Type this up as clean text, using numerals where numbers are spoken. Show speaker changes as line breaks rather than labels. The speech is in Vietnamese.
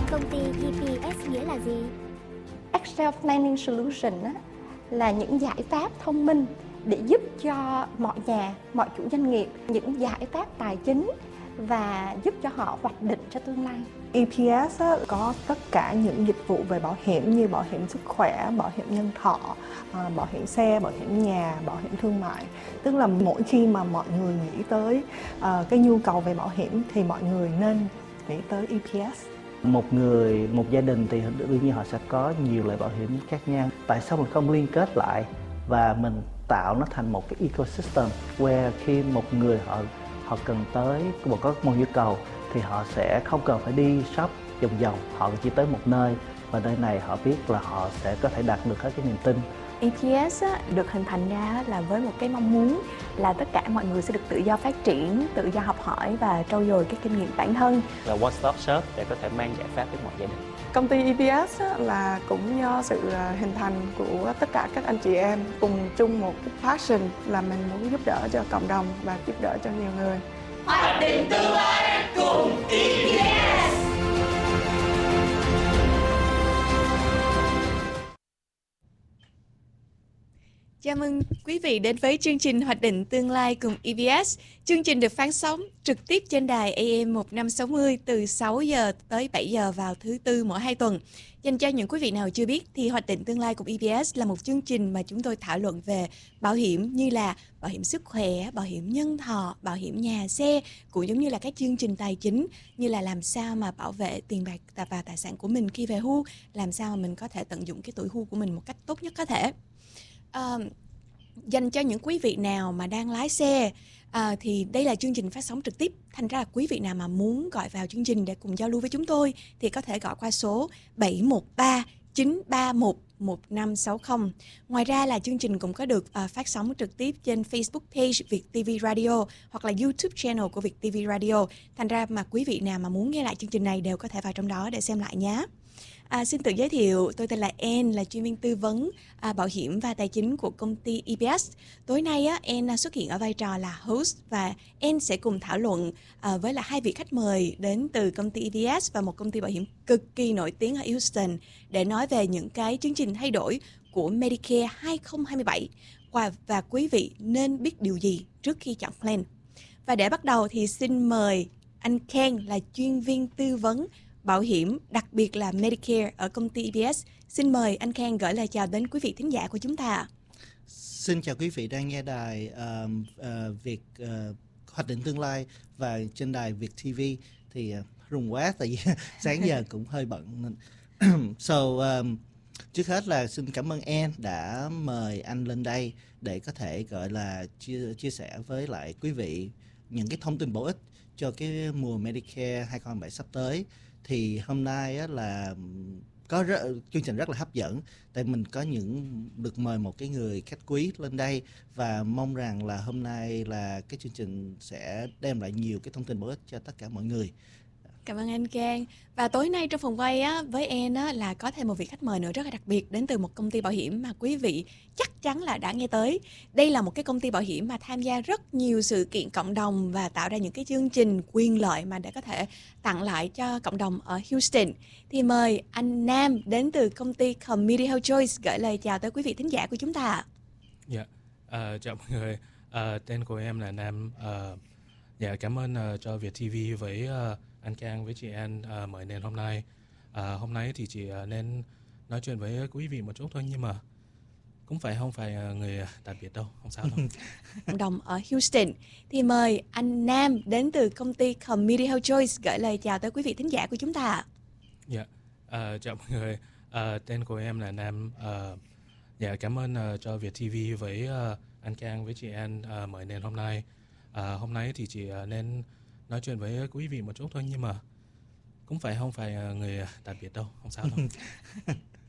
Công ty EPS nghĩa là gì?
Excel Planning Solution là những giải pháp thông minh để giúp cho mọi nhà, mọi chủ doanh nghiệp những giải pháp tài chính và giúp cho họ hoạch định cho tương lai.
EPS có tất cả những dịch vụ về bảo hiểm như bảo hiểm sức khỏe, bảo hiểm nhân thọ, bảo hiểm xe, bảo hiểm nhà, bảo hiểm thương mại. Tức là mỗi khi mà mọi người nghĩ tới cái nhu cầu về bảo hiểm thì mọi người nên nghĩ tới EPS.
Một gia đình thì đương nhiên họ sẽ có nhiều loại bảo hiểm khác nhau. Tại sao mình không liên kết lại và mình tạo nó thành một cái ecosystem where khi một người họ cần tới có một nhu cầu thì họ sẽ không cần phải đi shop vòng, họ chỉ tới một nơi và nơi này họ biết là họ sẽ có thể đạt được hết cái niềm tin.
EPS được hình thành ra là với một cái mong muốn là tất cả mọi người sẽ được tự do phát triển, tự do học hỏi và trau dồi cái kinh nghiệm bản thân.
Là one stop shop để có thể mang giải pháp đến mọi gia đình.
Công ty EPS là cũng do sự hình thành của tất cả các anh chị em cùng chung một cái passion là mình muốn giúp đỡ cho cộng đồng và giúp đỡ cho nhiều người.
Hoạch định tương lai cùng EPS.
Chào mừng quý vị đến với chương trình Hoạch định tương lai cùng EPS. Chương trình được phát sóng trực tiếp trên đài AM 1560 từ 6 giờ tới 7 giờ vào thứ Tư mỗi 2 tuần. Dành cho những quý vị nào chưa biết thì Hoạch định tương lai cùng EPS là một chương trình mà chúng tôi thảo luận về bảo hiểm như là bảo hiểm sức khỏe, bảo hiểm nhân thọ, bảo hiểm nhà xe, cũng giống như là các chương trình tài chính như là làm sao mà bảo vệ tiền bạc và tài sản của mình khi về hưu, làm sao mà mình có thể tận dụng cái tuổi hưu của mình một cách tốt nhất có thể. Dành cho những quý vị nào mà đang lái xe thì đây là chương trình phát sóng trực tiếp, thành ra là quý vị nào mà muốn gọi vào chương trình để cùng giao lưu với chúng tôi thì có thể gọi qua số 713 931 1560. Ngoài ra là chương trình cũng có được phát sóng trực tiếp trên Facebook page Việt TV Radio hoặc là YouTube channel của Việt TV Radio. Thành ra mà quý vị nào mà muốn nghe lại chương trình này đều có thể vào trong đó để xem lại nhé. Xin tự giới thiệu, tôi tên là En, là chuyên viên tư vấn bảo hiểm và tài chính của công ty EPS. Tối nay En xuất hiện ở vai trò là host và En sẽ cùng thảo luận với là hai vị khách mời đến từ công ty EPS và một công ty bảo hiểm cực kỳ nổi tiếng ở Houston để nói về những cái chương trình thay đổi của Medicare 2027 và quý vị nên biết điều gì trước khi chọn plan. Và để bắt đầu thì xin mời anh Ken là chuyên viên tư vấn bảo hiểm, đặc biệt là Medicare ở công ty EPS. Xin mời anh Khang gửi lời chào đến quý vị thính giả của chúng ta.
Xin chào quý vị đang nghe đài Việt Hoạch định tương lai và trên đài Việt TV. Thì rùng quá tại vì sáng giờ cũng hơi bận. Trước hết là xin cảm ơn En đã mời anh lên đây để có thể gọi là chia sẻ với lại quý vị những cái thông tin bổ ích cho cái mùa Medicare 2027 sắp tới. Thì hôm nay là có chương trình rất là hấp dẫn, tại mình có được mời một cái người khách quý lên đây và mong rằng là hôm nay là cái chương trình sẽ đem lại nhiều cái thông tin bổ ích cho tất cả mọi người.
Cảm ơn anh Cang. Và tối nay trong phòng quay với En là có thêm một vị khách mời nữa rất là đặc biệt đến từ một công ty bảo hiểm mà quý vị chắc chắn là đã nghe tới. Đây là một cái công ty bảo hiểm mà tham gia rất nhiều sự kiện cộng đồng và tạo ra những cái chương trình quyền lợi mà để có thể tặng lại cho cộng đồng ở Houston. Thì mời anh Nam đến từ công ty Community Health Choice gửi lời chào tới quý vị thính giả của chúng ta.
Dạ, chào mọi người. Tên của em là Nam. Cảm ơn cho Việt TV với anh Cang với chị An mời đến hôm nay. Hôm nay thì chỉ nên nói chuyện với quý vị một chút thôi, nhưng mà cũng không phải người đặc biệt đâu, không sao đâu.
Cộng đồng ở Houston. Thì mời anh Nam đến từ công ty Community Health Choice gửi lời chào tới quý vị thính giả của chúng ta.
Dạ, chào mọi người. Tên của em là Nam. Cảm ơn cho Việt TV với anh Cang với chị An mời đến hôm nay. Hôm nay thì chỉ nên nói chuyện với quý vị một chút thôi, nhưng mà cũng không phải người đặc biệt đâu, không sao đâu.